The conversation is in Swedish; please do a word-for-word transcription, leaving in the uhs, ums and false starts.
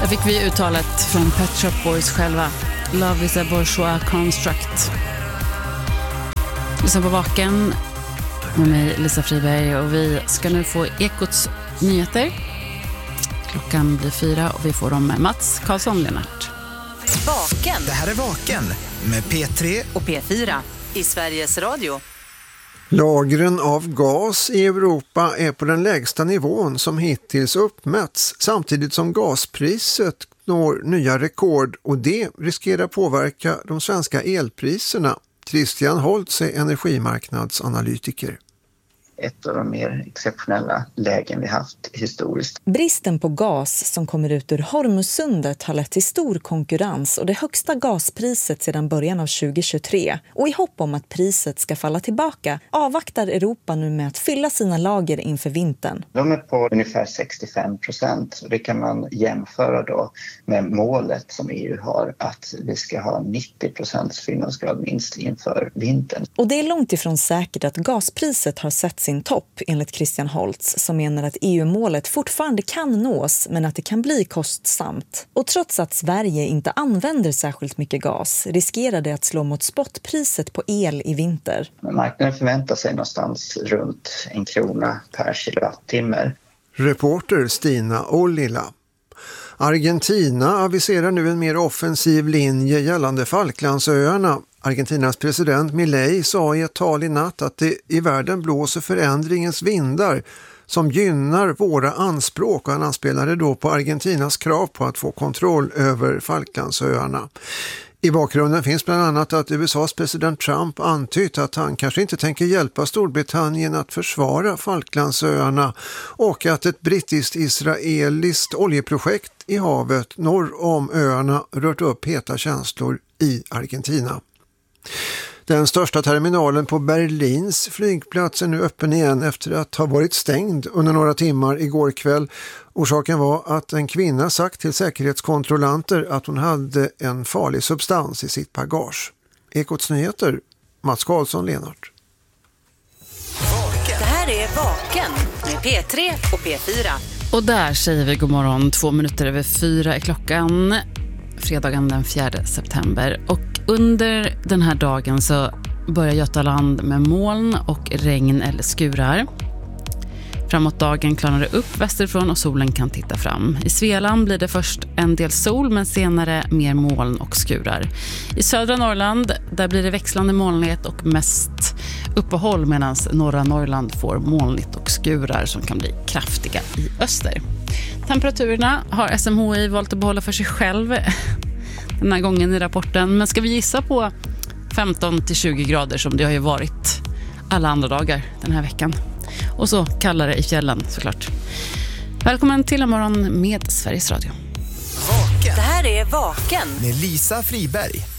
Fick vi uttalet från Pet Shop Boys själva. Love is a bourgeois construct. Lyssna på Vaken med mig Lisa Friberg och vi ska nu få Ekots nyheter. Klockan blir fyra och vi får dem med Mats Karlsson Lennart. Vaken. Det här är Vaken med P tre och P fyra i Sveriges Radio. Lagren av gas i Europa är på den lägsta nivån som hittills uppmätts samtidigt som gaspriset når nya rekord och det riskerar påverka de svenska elpriserna. Christian Holtz är energimarknadsanalytiker. Ett av de mer exceptionella lägen vi haft historiskt. Bristen på gas som kommer ut ur Hormuzsundet har lett till stor konkurrens och det högsta gaspriset sedan början av tjugohundratjugotre. Och i hopp om att priset ska falla tillbaka avvaktar Europa nu med att fylla sina lager inför vintern. De är på ungefär sextiofem procent. Det kan man jämföra då med målet som E U har att vi ska ha nittio procent fyllnadsgrad minst inför vintern. Och det är långt ifrån säkert att gaspriset har sett sin topp enligt Christian Holtz som menar att E U-målet fortfarande kan nås men att det kan bli kostsamt. Och trots att Sverige inte använder särskilt mycket gas riskerar det att slå mot spotpriset på el i vinter. Marknaden förväntar sig någonstans runt en krona per kilowattimme. Reporter Stina Ollila. Argentina aviserar nu en mer offensiv linje gällande Falklandsöarna. Argentinas president Milei sa i ett tal i natt att det i världen blåser förändringens vindar som gynnar våra anspråk och han anspelade då på Argentinas krav på att få kontroll över Falklandsöarna. I bakgrunden finns bland annat att U S A:s president Trump antytt att han kanske inte tänker hjälpa Storbritannien att försvara Falklandsöarna och att ett brittiskt-israeliskt oljeprojekt i havet norr om öarna rört upp heta känslor i Argentina. Den största terminalen på Berlins flygplats är nu öppen igen efter att ha varit stängd under några timmar igår kväll. Orsaken var att en kvinna sagt till säkerhetskontrollanter att hon hade en farlig substans i sitt bagage. Ekots nyheter, Mats Karlsson Lennart. Det här är Vaken med P tre och P fyra. Och där säger vi god morgon, två minuter över fyra är klockan, fredagen den fjärde september. Och under den här dagen så börjar Götaland med moln och regn eller skurar. Framåt dagen klarnar det upp västerifrån och solen kan titta fram. I Svealand blir det först en del sol men senare mer moln och skurar. I södra Norrland där blir det växlande molnighet och mest uppehåll medan norra Norrland får molnigt och skurar som kan bli kraftiga i öster. Temperaturerna har S M H I valt att behålla för sig själv den här gången i rapporten. Men ska vi gissa på femton till tjugo grader som det har ju varit alla andra dagar den här veckan. Och så kallare i fjällen såklart. Välkommen till en morgon med Sveriges Radio. Vaken. Det här är Vaken med Lisa Friberg.